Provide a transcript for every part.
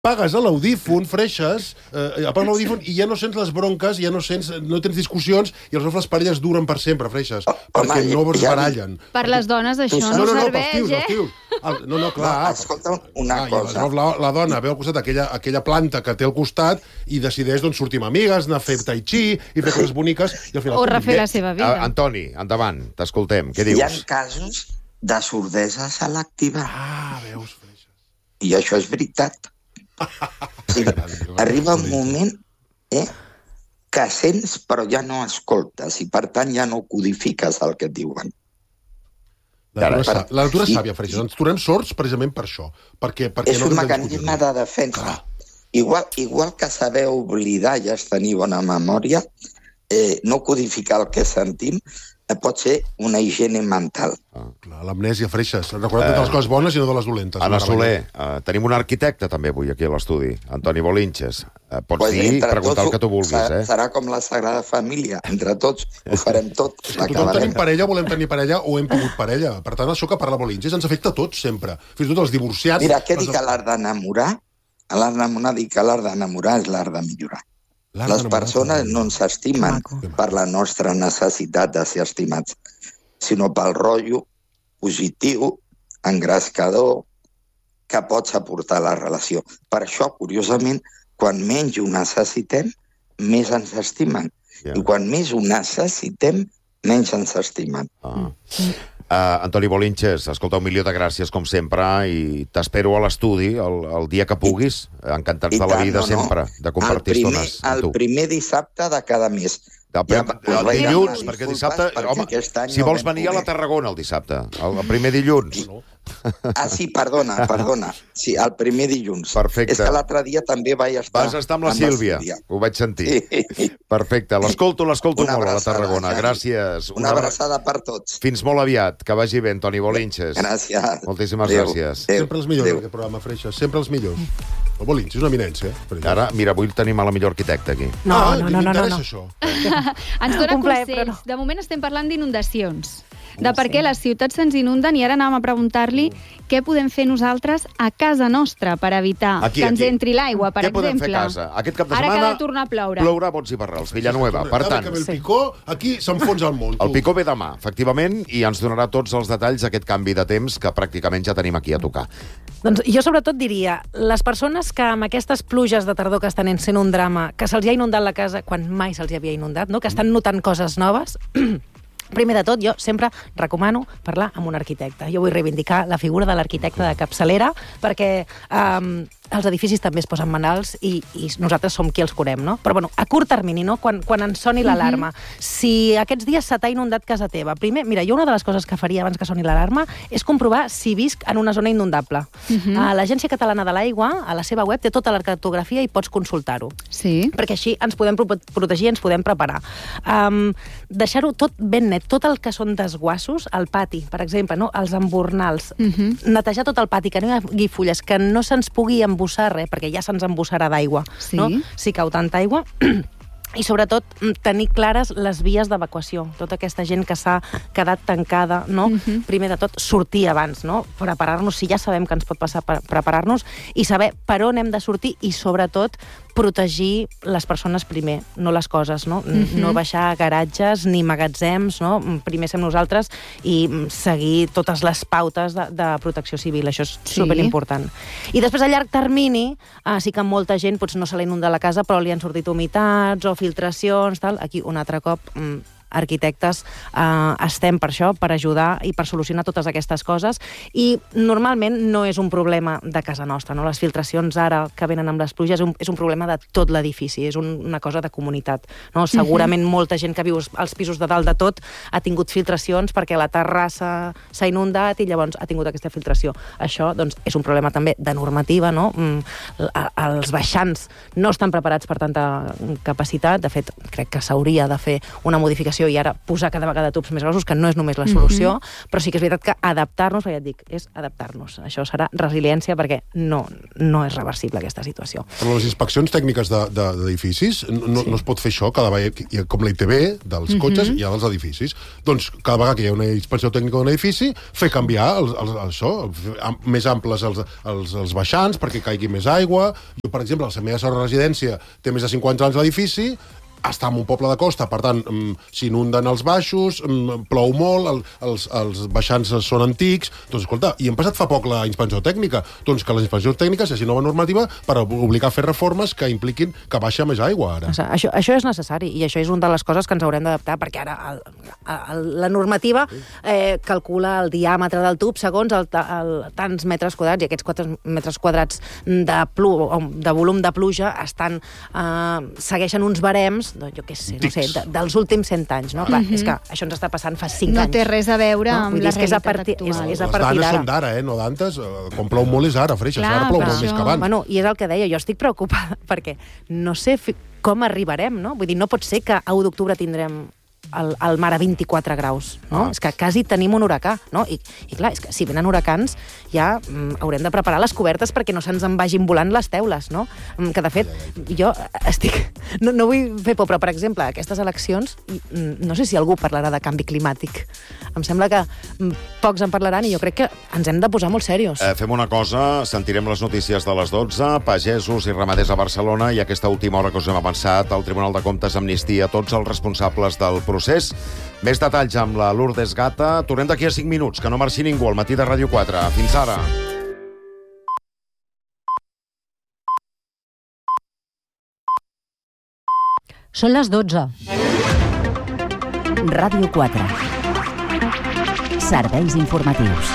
Pagues a l'audífon, Freixes, apagues l'audífon i ja no sents les bronques, no tens discussions i aleshores les parelles duren per sempre, Freixes, perquè no es barallen. Per les dones això no serveix, No, clar. Escolta una cosa. La dona veu al costat aquella planta que té al costat i decideix sortir amb amigues, anar a fer tai chi i fer coses boniques i al final... O refer la seva vida. Antoni, endavant, t'escoltem, què dius? Hi ha casos de sordesa selectiva. Veus, Freixes. I això és veritat. Arriba un moment que sents però ja no escoltes i per tant ja no codifiques el que et diuen. La natura és sàvia, Freixes. Ens tornem sords precisament per això. És un mecanisme de defensa. Igual que saber oblidar i tenir bona memòria, no codificar el que sentim pot ser una higiene mental. L'amnèsia, Freixes. Recorda't de les coses bones i no de les dolentes. Anna Soler, tenim un arquitecte també avui aquí a l'estudi, Antoni Bolinches. Pots dir, preguntar el que tu vulguis. Serà com la Sagrada Família. Entre tots ho farem tot. Tothom tenim parella, volem tenir parella o hem tingut parella. Per tant, això que parla Bolinches ens afecta a tots sempre. Fins i tot els divorciats... Mira, què dic a l'art d'enamorar? A l'art d'enamorar dic que l'art d'enamorar és l'art de millorar. Les persones no ens estimen per la nostra necessitat de ser estimats, sinó pel rotllo positiu, engrescador, que pots aportar a la relació. Per això, curiosament, quan menys ho necessitem, més ens estimen. I quan més ho necessitem, menys ens estimen. Antoni Bolinches, escolta, 1.000.000 de gràcies, com sempre, i t'espero a l'estudi el dia que puguis. Encantats de la vida sempre, de compartir estones amb tu. El primer dissabte de cada mes. El dilluns, perquè dissabte... Home, si vols venir a la Tarragona el dissabte, el primer dilluns. Sí, perdona. Sí, el primer dilluns. Perfecte. És que l'altre dia també vaig estar... Vas estar amb la Sílvia, ho vaig sentir. Perfecte, l'escolto molt a la Tarragona. Gràcies. Una abraçada per tots. Fins molt aviat, que vagi bé, Antoni Bolinches. Gràcies. Moltíssimes gràcies. Sempre els millors, aquest programa, Freixes, sempre els millors. El Bolinches és una eminència. Ara, mira, avui tenim a la millor arquitecta aquí. No. M'interessa això. Ens dona consells. De moment estem parlant d'inundacions. De per què les ciutats se'ns inunden i ara anàvem a preguntar-li què podem fer nosaltres a casa nostra per evitar que ens entri l'aigua, per exemple. Què podem fer a casa? Aquest cap de setmana... Ara que ha de tornar a ploure. Plourà bots i barrals, Villanueva. Per tant... El Picó, aquí s'enfonsa el món. El Picó ve demà, efectivament, i ens donarà tots els detalls d'aquest canvi de temps que pràcticament ja tenim aquí a tocar. Doncs jo sobretot diria, les persones que amb aquestes pluges de tardor que estan sent un drama, que se'ls ha inundat la casa quan mai se'ls havia inundat, no? Que estan notant coses noves... Primer de tot, jo sempre recomano parlar amb un arquitecte. Jo vull reivindicar la figura de l'arquitecte de capçalera perquè els edificis també es posen malalts i nosaltres som qui els curem, no? Però, bueno, a curt termini, no? Quan ens soni l'alarma. Si aquests dies se t'ha inundat casa teva, primer, mira, jo una de les coses que faria abans que soni l'alarma és comprovar si visc en una zona inundable. L'Agència Catalana de l'Aigua, a la seva web, té tota la cartografia i pots consultar-ho. Sí. Perquè així ens podem protegir, ens podem preparar. Deixar-ho tot ben net, tot el que són desguassos, al pati, per exemple, no? Els embornals, netejar tot el pati, que no hi hagi fulles, que no se'ns pugui embussar res, perquè ja se'ns embussarà d'aigua, no? Si cau tanta aigua... I, sobretot, tenir clares les vies d'evacuació. Tota aquesta gent que s'ha quedat tancada, no? Primer de tot, sortir abans, no? Preparar-nos, si ja sabem que ens pot passar, preparar-nos i saber per on hem de sortir i, sobretot, protegir les persones primer, no les coses, no? No baixar a garatges ni magatzems, no? Primer som nosaltres i seguir totes les pautes de protecció civil. Això és superimportant. I després, a llarg termini, sí que molta gent potser no se l'ha inundat la casa, però li han sortit humitats o filtracions, tal. Aquí, un altre cop, arquitectes estem per això, per ajudar i per solucionar totes aquestes coses, i normalment no és un problema de casa nostra, no? Les filtracions ara que venen amb les pluges és un problema de tot l'edifici, és una cosa de comunitat, no? Segurament molta gent que viu als pisos de dalt de tot ha tingut filtracions perquè la terrassa s'ha inundat i llavors ha tingut aquesta filtració. Això, doncs, és un problema també de normativa, no? Els baixants no estan preparats per tanta capacitat, de fet, crec que s'hauria de fer una modificació solució i ara posar cada vegada tubs més grossos, que no és només la solució, però sí que és veritat que adaptar-nos, ja et dic, és adaptar-nos. Això serà resiliència perquè no és reversible aquesta situació. Però les inspeccions tècniques d'edificis no es pot fer això cada vegada, com la ITV dels cotxes hi ha dels edificis. Doncs cada vegada que hi ha una inspecció tècnica d'un edifici, fer canviar això, més amples els baixants perquè caigui més aigua. Jo, per exemple, la meva residència té més de 50 anys l'edifici, està en un poble de costa, per tant, s'inunden els baixos, plou molt, els baixants són antics. Doncs, escolta, i hem passat fa poc la inspecció tècnica. Doncs que les inspeccions tècniques hi hagi nova normativa per obligar a fer reformes que impliquin que baixa més aigua, ara. Això és necessari, i això és una de les coses que ens haurem d'adaptar, perquè ara la normativa calcula el diàmetre del tub segons tants metres quadrats, i aquests 4 metres quadrats de volum de pluja segueixen uns barems jo què sé, no sé, dels últims 100 anys, no? Clar, és que això ens està passant fa 5 anys. No té res a veure amb la realitat actual. Les danes són d'ara, no d'antes. Quan plou molt és ara, Freixas, ara plou molt més que abans. Bueno, i és el que deia, jo estic preocupada, perquè no sé com arribarem, no? Vull dir, no pot ser que a 1 d'octubre tindrem el mar a 24 graus, no? És que quasi tenim un huracà, no? I clar, és que si venen huracans ja haurem de preparar les cobertes perquè no se'ns en vagin volant les teules, no? Que, de fet, jo estic... No vull fer por, però, per exemple, aquestes eleccions, no sé si algú parlarà de canvi climàtic. Em sembla que pocs en parlaran i jo crec que ens hem de posar molt serios. Fem una cosa, sentirem les notícies de les 12, pagesos i ramaders a Barcelona, i aquesta última hora que us hem avançat, el Tribunal de Comptes amnistia tots els responsables del procés. Més detalls amb la Lourdes Gata. Tornem d'aquí a 5 minuts, que no marxi ningú al matí de Ràdio 4. Fins ara. Són les 12. Ràdio 4. Serveis informatius.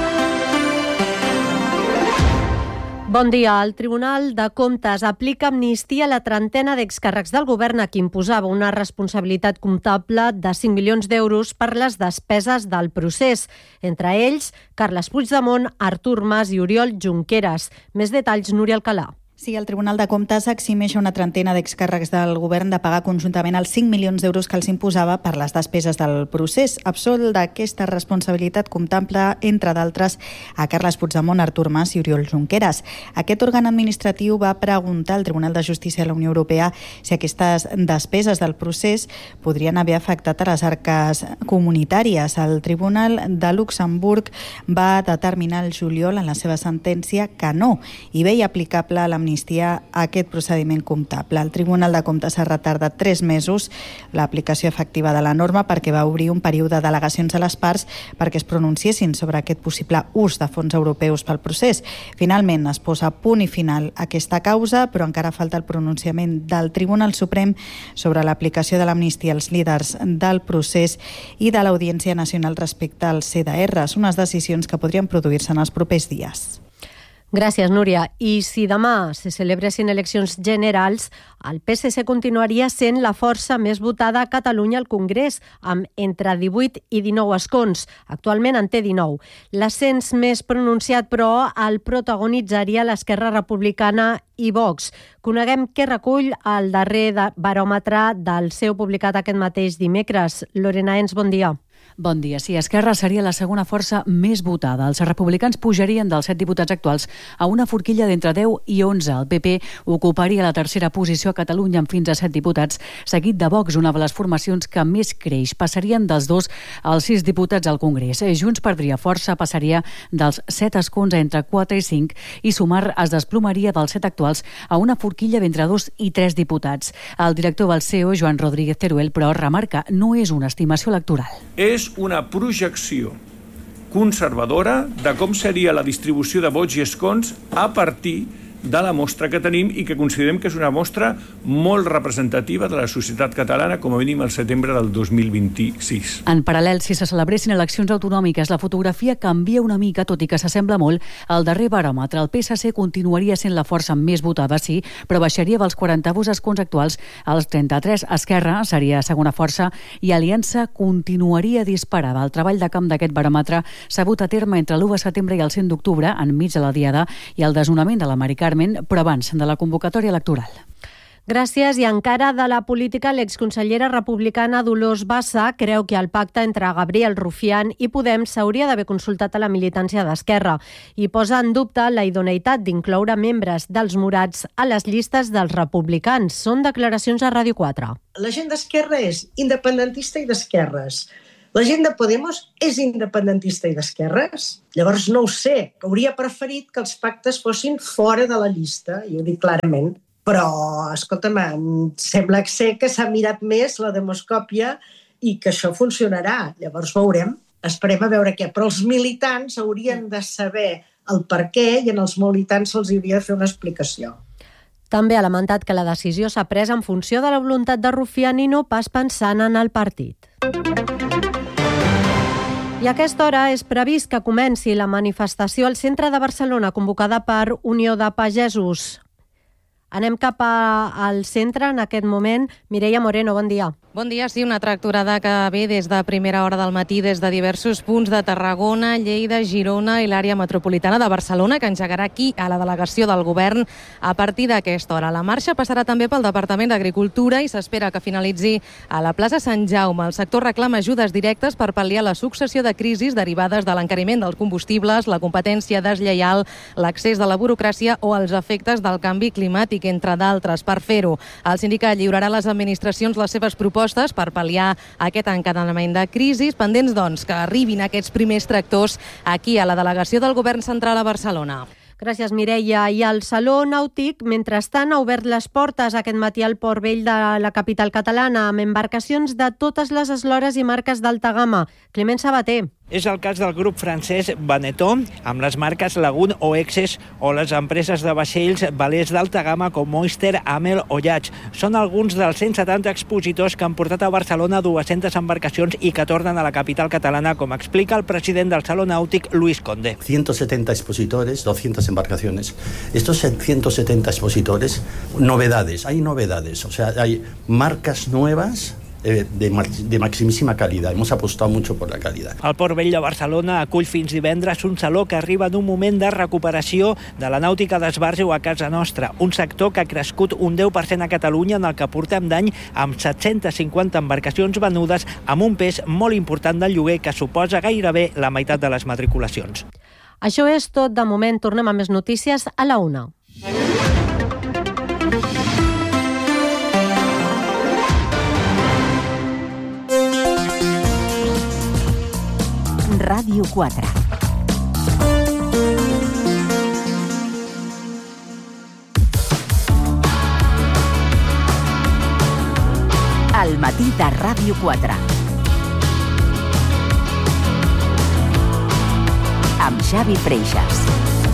Bon dia. El Tribunal de Comptes aplica amnistia a la trentena d'excàrrecs del govern a qui imposava una responsabilitat comptable de 5 milions d'euros per les despeses del procés. Entre ells, Carles Puigdemont, Artur Mas i Oriol Junqueras. Més detalls, Núria Alcalà. Sí, el Tribunal de Comptes eximeix una trentena d'excàrrecs del govern de pagar conjuntament els 5 milions d'euros que els imposava per les despeses del procés. Absolt d'aquesta responsabilitat comptable, entre d'altres, a Carles Puigdemont, Artur Mas i Oriol Junqueras. Aquest òrgan administratiu va preguntar al Tribunal de Justícia de la Unió Europea si aquestes despeses del procés podrien haver afectat a les arques comunitàries. El Tribunal de Luxemburg va determinar el juliol en la seva sentència que no, i veia aplicable l'amnistia a aquest procediment comptable. El Tribunal de Comptes ha retardat 3 mesos l'aplicació efectiva de la norma perquè va obrir un període d'al·legacions a les parts perquè es pronunciessin sobre aquest possible ús de fons europeus pel procés. Finalment es posa punt i final a aquesta causa, però encara falta el pronunciament del Tribunal Suprem sobre l'aplicació de l'amnistia als líders del procés i de l'Audiència Nacional respecte als CDRs, unes decisions que podrien produir-se en els propers dies. Gràcies, Núria. I si demà se celebressin eleccions generals, el PSC continuaria sent la força més votada a Catalunya al Congrés, amb entre 18 i 19 escons. Actualment en té 19. L'ascens més pronunciat, però, el protagonitzaria l'Esquerra Republicana i Vox. Coneguem què recull el darrer baròmetre del seu publicat aquest mateix dimecres. Lorena Ens, bon dia. Bon dia. Sí, Esquerra seria la segona força més votada. Els republicans pujarien dels 7 diputats actuals a una forquilla d'entre 10 i 11. El PP ocuparia la tercera posició a Catalunya amb fins a 7 diputats, seguit de Vox, una de les formacions que més creix. Passarien dels 2 als 6 diputats al Congrés. Junts perdria força, passaria dels 7 escons a entre 4 i 5 i Sumar es desplomaria dels 7 actuals a una forquilla d'entre 2 i 3 diputats. El director del CEO, Joan Rodríguez Teruel, però remarca, no és una estimació electoral. És una projecció conservadora de com seria la distribució de vots i escons a partir de la mostra que tenim i que considerem que és una mostra molt representativa de la societat catalana, com a mínim al setembre del 2026. En paral·lel, si se celebressin eleccions autonòmiques, la fotografia canvia una mica, tot i que s'assembla molt al darrer baròmetre. El PSC continuaria sent la força més votada, sí, però baixaria dels 42 escons actuals als 33. Esquerra seria segona força i Aliança continuaria disparada. El treball de camp d'aquest baròmetre s'ha dut a terme entre l'1 de setembre i el 5 d'octubre, enmig de la diada i el desnonament de l'America, però abans de la convocatòria electoral. Gràcies. I encara de la política, l'exconsellera republicana Dolors Bassa creu que el pacte entre Gabriel Rufián i Podem s'hauria d'haver consultat a la militància d'Esquerra i posa en dubte la idoneïtat d'incloure membres dels morats a les llistes dels republicans. Són declaracions a Ràdio 4. La gent d'Esquerra és independentista i d'esquerres. La gent de Podemos és independentista i d'esquerres. Llavors no ho sé. Hauria preferit que els pactes fossin fora de la llista, i ho dic clarament. Però, escolta'm, sembla ser que s'ha mirat més la demoscòpia i que això funcionarà. Llavors veurem, esperem a veure què. Però els militants haurien de saber el per què i en els militants se'ls hauria de fer una explicació. També ha lamentat que la decisió s'ha pres en funció de la voluntat de Rufián i no pas pensant en el partit. I a aquesta hora és previst que comenci la manifestació al centre de Barcelona convocada per Unió de Pagesos. Anem cap al centre en aquest moment. Mireia Moreno, bon dia. Bon dia, sí, una tractorada que ve des de primera hora del matí des de diversos punts de Tarragona, Lleida, Girona i l'àrea metropolitana de Barcelona, que engegarà aquí a la delegació del govern a partir d'aquesta hora. La marxa passarà també pel Departament d'Agricultura i s'espera que finalitzi a la plaça Sant Jaume. El sector reclama ajudes directes per pal·liar la successió de crisis derivades de l'encariment dels combustibles, la competència deslleial, l'accés de la burocràcia o els efectes del canvi climàtic, entre d'altres. Per fer-ho, el sindicat lliurarà a les administracions les seves propostes per pal·liar aquest encadenament de crisis, pendents, doncs, que arribin aquests primers tractors aquí a la delegació del Govern Central a Barcelona. Gràcies, Mireia. I el Saló Nàutic, mentrestant, ha obert les portes aquest matí al Port Vell de la capital catalana, amb embarcacions de totes les eslores i marques d'alta gamma. Climent Sabater. És el cas del grup francès Benetton, amb les marques Lagoon o Excess, o les empreses de vaixells velers d'alta gamma com Oyster, Amel o Yacht. Són alguns dels 170 expositors que han portat a Barcelona 200 embarcacions i que tornen a la capital catalana, com explica el president del Saló Nàutic, Luis Conde. 170 expositores, 200 embarcaciones. Estos 170 expositores, novedades, hay novedades, o sea, hay marcas nuevas de maximíssima calidad. Hemos apostado mucho por la calidad. El Port Vell de Barcelona acull fins divendres un saló que arriba en un moment de recuperació de la nàutica d'esbarge o a casa nostra, un sector que ha crescut un 10% a Catalunya en el que portem d'any, amb 750 embarcacions venudes, amb un pes molt important del lloguer que suposa gairebé la meitat de les matriculacions. Això és tot de moment. Tornem a més notícies a la 1. Ràdio 4. Al matí de Ràdio 4. Amb Xavi Freixas.